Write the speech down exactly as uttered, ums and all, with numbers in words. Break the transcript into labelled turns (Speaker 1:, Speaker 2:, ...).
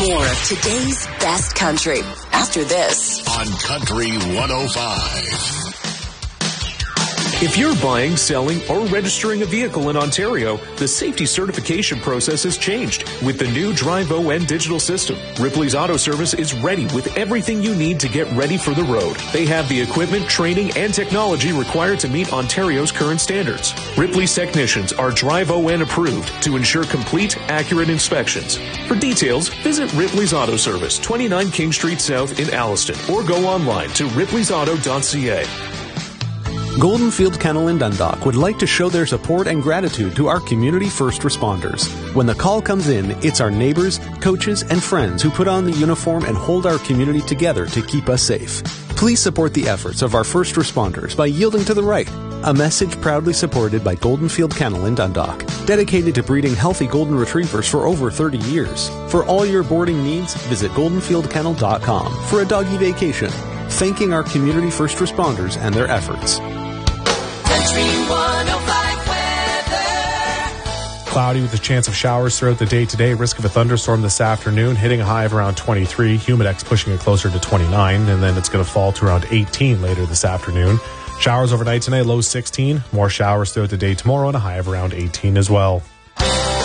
Speaker 1: More of today's best country after this
Speaker 2: on Country one oh five.
Speaker 3: If you're buying, selling, or registering a vehicle in Ontario, the safety certification process has changed. With the new Drive-O-N digital system, Ripley's Auto Service is ready with everything you need to get ready for the road. They have the equipment, training, and technology required to meet Ontario's current standards. Ripley's technicians are Drive-O-N approved to ensure complete, accurate inspections. For details, visit Ripley's Auto Service, twenty-nine King Street South in Alliston, or go online to ripleys auto dot c a.
Speaker 4: Goldenfield Kennel in Dundalk would like to show their support and gratitude to our community first responders. When the call comes in, it's our neighbors, coaches, and friends who put on the uniform and hold our community together to keep us safe. Please support the efforts of our first responders by yielding to the right. A message proudly supported by Goldenfield Kennel in Dundalk, dedicated to breeding healthy golden retrievers for over thirty years. For all your boarding needs, visit goldenfield kennel dot com for a doggy vacation. Thanking our community first responders and their efforts.
Speaker 5: Country one oh five weather.
Speaker 6: Cloudy with a chance of showers throughout the day today. Risk of a thunderstorm this afternoon, hitting a high of around twenty-three. Humidex pushing it closer to twenty-nine, and then it's going to fall to around eighteen later this afternoon. Showers overnight tonight, low sixteen. More showers throughout the day tomorrow, and a high of around eighteen as well.